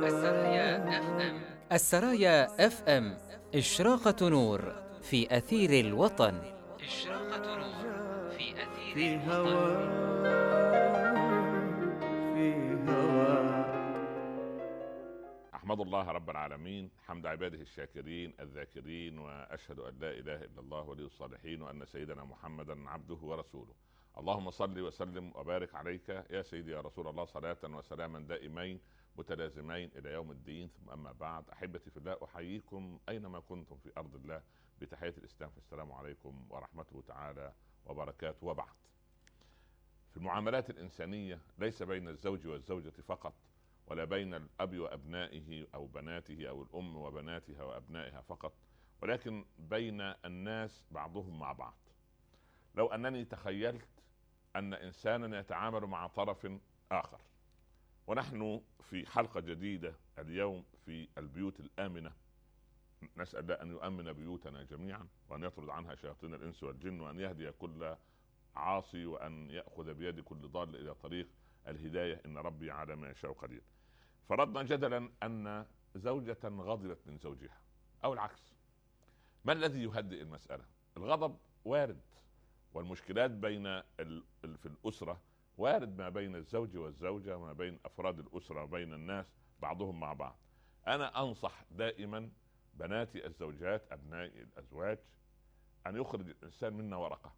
السرايا اف ام. السرايا اف ام، إشراقة نور في أثير الوطن. إشراقة نور في أثير في الوطن. في هوا. أحمد الله رب العالمين حمد عباده الشاكرين الذاكرين، وأشهد أن لا إله إلا الله ولي الصالحين، وأن سيدنا محمدا عبده ورسوله. اللهم صل وسلم وبارك عليك يا سيدي يا رسول الله، صلاة وسلاما دائمين متلازمين إلى يوم الدين. ثم أما بعد، أحبتي في الله، أحييكم أينما كنتم في أرض الله بتحية الإسلام، فالسلام عليكم ورحمته تعالى وبركاته. وبعد، في المعاملات الإنسانية ليس بين الزوج والزوجة فقط، ولا بين الأب وأبنائه أو بناته، أو الأم وبناتها وأبنائها فقط، ولكن بين الناس بعضهم مع بعض. لو أنني تخيلت أن إنسانا يتعامل مع طرف آخر، ونحن في حلقة جديدة اليوم في البيوت الآمنة، نسأل الله أن يؤمن بيوتنا جميعا، وأن يطرد عنها شياطين الإنس والجن، وأن يهدي كل عاصي، وأن يأخذ بيد كل ضال إلى طريق الهداية، إن ربي على ما يشاء قدير. فرضنا جدلا أن زوجة غضبت من زوجها أو العكس، ما الذي يهدئ المسألة؟ الغضب وارد، والمشكلات في الأسرة وارد، ما بين الزوج والزوجة، ما بين أفراد الأسرة وبين الناس بعضهم مع بعض. أنا أنصح دائما بناتي الزوجات، أبنائي الأزواج، أن يخرج الإنسان منا ورقة،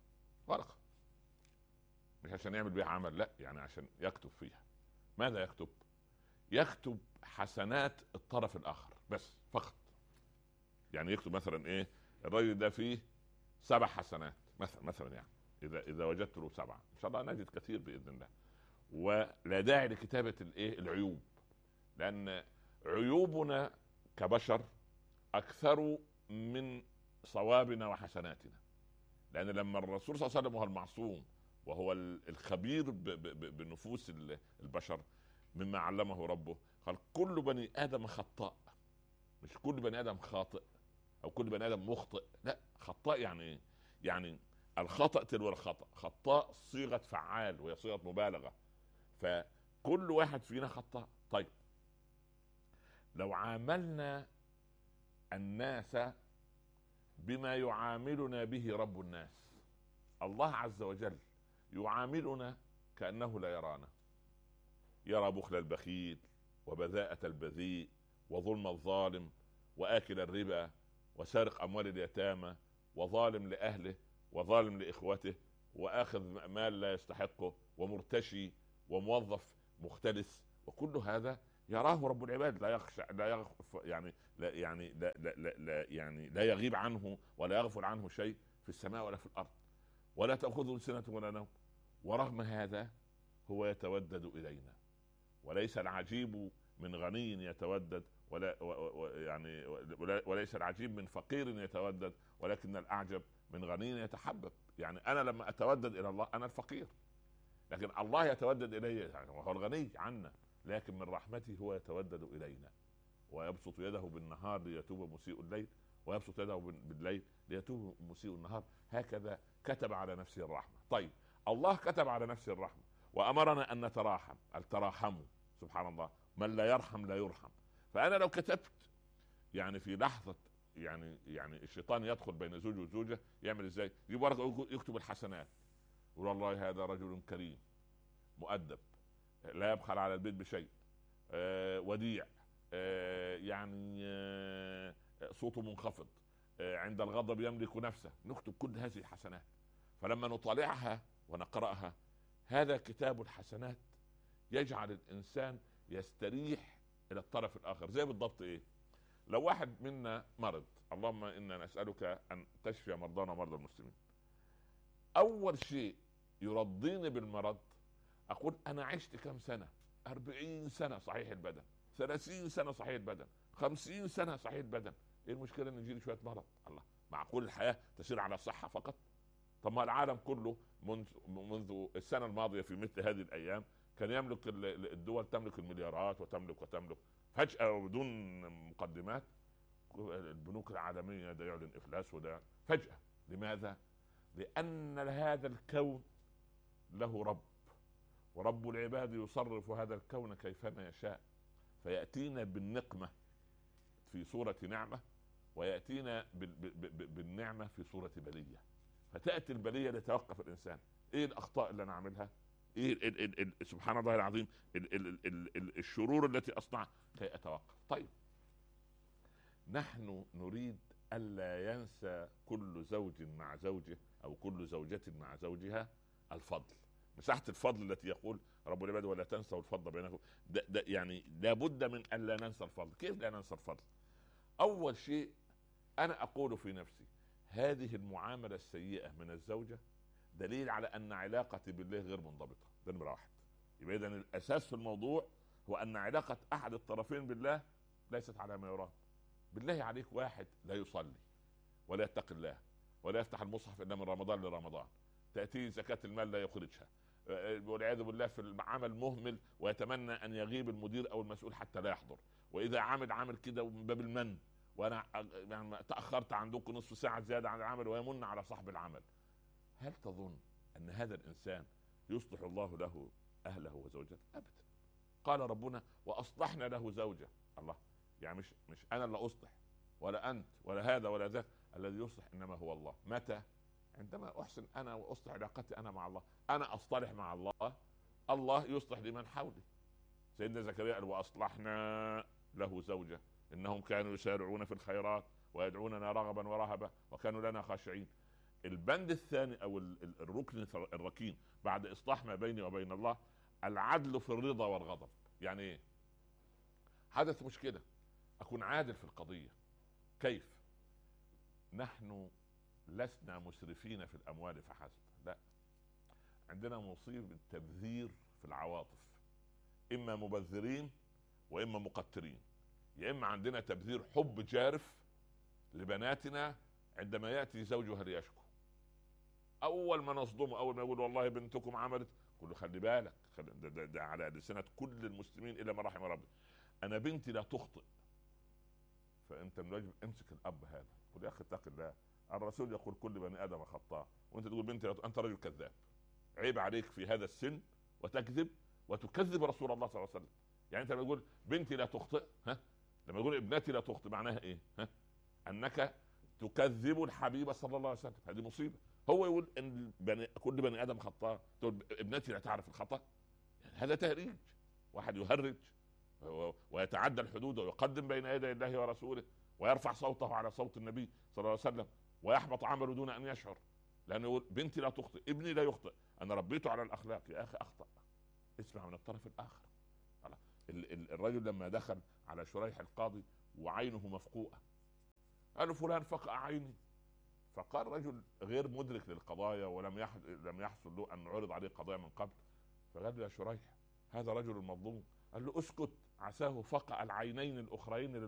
مش عشان يعمل بيها عمل، لا، يعني عشان يكتب فيها. ماذا يكتب؟ يكتب حسنات الطرف الآخر بس فقط. يعني يكتب مثلا إيه، الرجل ده فيه 7 حسنات مثلا، يعني إذا وجدت له 7 إن شاء الله نجد كثير بإذن الله. ولا داعي لكتابة العيوب، لأن عيوبنا كبشر أكثر من صوابنا وحسناتنا. لأن لما الرسول صلى الله عليه وسلم وهو المعصوم، وهو الخبير بنفوس البشر، مما علمه ربه، قال كل بني آدم خطاء. مش كل بني آدم خاطئ أو كل بني آدم مخطئ، لا، خطاء يعني إيه؟ يعني الخطأ تلو الخطأ، خطاء صيغة فعال وهي صيغة مبالغة، فكل واحد فينا خطاء. طيب، لو عاملنا الناس بما يعاملنا به رب الناس، الله عز وجل يعاملنا كأنه لا يرانا، يرى بخل البخيل، وبذاءة البذيء، وظلم الظالم، وآكل الربا، وسارق أموال اليتامى، وظالم لأهله وظالم لإخوته، وآخذ مال لا يستحقه، ومرتشي، وموظف مختلس. وكل هذا يراه رب العباد، لا يخشى، لا يغف، يعني لا يعني لا يعني لا يغيب عنه ولا يغفل عنه شيء في السماء ولا في الأرض، ولا تأخذه سنة ولا نوم. ورغم هذا هو يتودد إلينا. وليس العجيب من غني يتودد، وليس العجيب من فقير يتودد، ولكن الأعجب من غني يتحبب. يعني أنا لما أتودد إلى الله أنا الفقير، لكن الله يتودد إلي، يعني وهو الغني عنا، لكن من رحمته هو يتودد إلينا، ويبسط يده بالنهار ليتوب مسيء الليل، ويبسط يده بالليل ليتوب مسيء النهار. هكذا كتب على نفسه الرحمة. طيب، الله كتب على نفسه الرحمة وأمرنا أن نتراحم، التراحموا. سبحان الله، من لا يرحم لا يرحم. فأنا لو كتبت، يعني في لحظة، يعني الشيطان يدخل بين زوج وزوجة، يعمل ازاي؟ يجيب ورقة يكتب الحسنات، يقول والله هذا رجل كريم مؤدب، لا يبخل على البيت بشيء، وديع، صوته منخفض، عند الغضب يملك نفسه. نكتب كل هذه الحسنات، فلما نطالعها ونقرأها، هذا كتاب الحسنات يجعل الإنسان يستريح إلى الطرف الآخر. زي بالضبط إيه؟ لو واحد منا مرض، اللهم إنا نسألك أن تشفي مرضانا ومرضى المسلمين، أول شيء يرضيني بالمرض أقول أنا عشت كم سنة؟ 40 سنة صحيح البدن، 30 سنة صحيح البدن، 50 سنة صحيح البدن. إيه المشكلة إن يجيلي شوية مرض؟ الله، معقول الحياة تسير على الصحة فقط؟ طب ما العالم كله منذ السنة الماضية في مثل هذه الأيام كان يملك الدول تملك المليارات وتملك فجأة وبدون مقدمات البنوك العالمية ده يعلن إفلاس، وده فجأة. لماذا؟ لأن هذا الكون له رب، ورب العباد يصرف هذا الكون كيفما يشاء. فيأتينا بالنقمة في صورة نعمة، ويأتينا بالنعمة في صورة بلية. فتأتي البلية ليتوقف الإنسان، إيه الأخطاء اللي أنا أعملها، إيه سبحان الله العظيم الشرور التي أصنعها كي أتوقف. طيب، نحن نريد ألا ينسى كل زوج مع زوجه أو كل زوجة مع زوجها الفضل، مساحة الفضل التي يقول رب العباد ولا تنسوا الفضل بينكم. ده يعني لابد من ألا ننسى الفضل. كيف لا ننسى الفضل؟ أول شيء أنا أقول في نفسي هذه المعاملة السيئة من الزوجة دليل على أن علاقتي بالله غير منضبطة. ده نمرة واحد. يبقى إذن الأساس في الموضوع هو أن علاقة أحد الطرفين بالله ليست على ما يرام. بالله عليك واحد لا يصلي ولا يتقي الله ولا يفتح المصحف إلا من رمضان لرمضان، تأتيه زكاة المال لا يخرجها، والعياذ بالله في العمل مهمل ويتمنى أن يغيب المدير أو المسؤول حتى لا يحضر، وإذا عمل كده من باب المن، وأنا يعني تأخرت عندكم نصف ساعة زيادة عن العمل ويمن على صاحب العمل. هل تظن أن هذا الإنسان يصلح الله له أهله وزوجته؟ أبدا. قال ربنا وأصلحنا له زوجة. الله، يعني مش أنا اللي أصلح ولا أنت ولا هذا ولا ذا، الذي يصلح إنما هو الله. متى؟ عندما أحسن أنا وأصلح علاقتي أنا مع الله. أنا أصطلح مع الله، الله يصلح لمن حولي. سيدنا زكريا قال وأصلحنا له زوجة إنهم كانوا يسارعون في الخيرات ويدعوننا رغبا ورهبا وكانوا لنا خاشعين. البند الثاني أو الركن الركين بعد إصلاح ما بيني وبين الله العدل في الرضا والغضب. يعني إيه؟ حدث مشكلة أكون عادل في القضية. كيف؟ نحن لسنا مسرفين في الأموال فحسب، لا، عندنا مصيبة تبذير في العواطف، إما مبذرين وإما مقترين. يا إما عندنا تبذير حب جارف لبناتنا عندما يأتي زوجها ليشكو، أول ما نصدمه، أول ما يقول والله بنتكم عملت، كله خلي بالك، ده على لسنة كل المسلمين إلا ما رحم ربي، أنا بنتي لا تخطئ. فأنت من واجب امسك الأب هذا، قل يا أخي اتق الله، الرسول يقول كل بني آدم خطاء، وأنت تقول بنتي أنت رجل كذاب. عيب عليك في هذا السن وتكذب وتكذب رسول الله صلى الله عليه وسلم. يعني أنت لما تقول بنتي لا تخطئ، لما تقول ابنتي لا تخطئ معناها إيه؟ أنك تكذب الحبيب صلى الله عليه وسلم. هذه مصيبة. هو يقول ان كل بني ادم خطاء، تقول ابنتي لا تعرف الخطا؟ يعني هذا تهريج. واحد يهرج ويتعدى الحدود ويقدم بين يدي الله ورسوله ويرفع صوته على صوت النبي صلى الله عليه وسلم ويحبط عمله دون ان يشعر، لانه يقول بنتي لا تخطئ، ابني لا يخطئ، انا ربيته على الاخلاق. يا اخي اخطا، اسمع من الطرف الاخر. الرجل لما دخل على شريح القاضي وعينه مفقوءه قال فلان فقع عيني، فقال رجل غير مدرك للقضايا لم يحصل له ان عرض عليه قضايا من قبل، فقال له يا شريح هذا رجل مظلوم. قال له اسكت، عساه فقع العينين الاخرين